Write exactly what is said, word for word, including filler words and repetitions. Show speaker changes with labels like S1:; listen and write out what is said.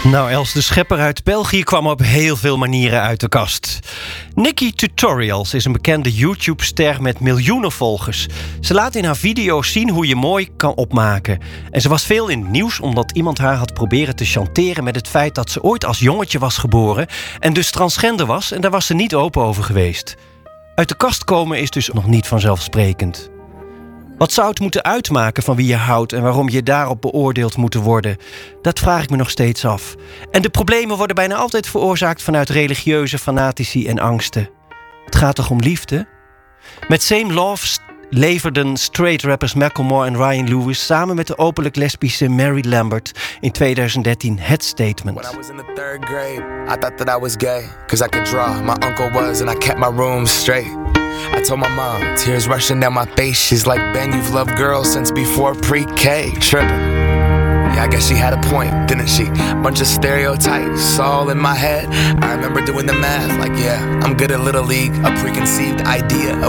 S1: Nou, Els de Schepper uit België kwam op heel veel manieren uit de kast. Nikki Tutorials is een bekende YouTube-ster met miljoenen volgers. Ze laat in haar video's zien hoe je mooi kan opmaken. En ze was veel in het nieuws omdat iemand haar had proberen te chanteren met het feit dat ze ooit als jongetje was geboren en dus transgender was, en daar was ze niet open over geweest. Uit de kast komen is dus nog niet vanzelfsprekend. Wat zou het moeten uitmaken van wie je houdt en waarom je daarop beoordeeld moet worden? Dat vraag ik me nog steeds af. En de problemen worden bijna altijd veroorzaakt vanuit religieuze fanatici en angsten. Het gaat toch om liefde? Met Same Love st- leverden straight rappers Macklemore en Ryan Lewis samen met de openlijk lesbische Mary Lambert in twintig dertien het statement.
S2: When I was in the third grade, I thought that I was gay, cause I could draw, my uncle was, and I kept my room straight. I told my mom, tears rushing down my face. She's like, Ben, you've loved girls since before pre-K. Tripping. Yeah, I guess she had a point, didn't she? Bunch of stereotypes all in my head. I remember doing the math, like, yeah, I'm good at Little League. A preconceived idea of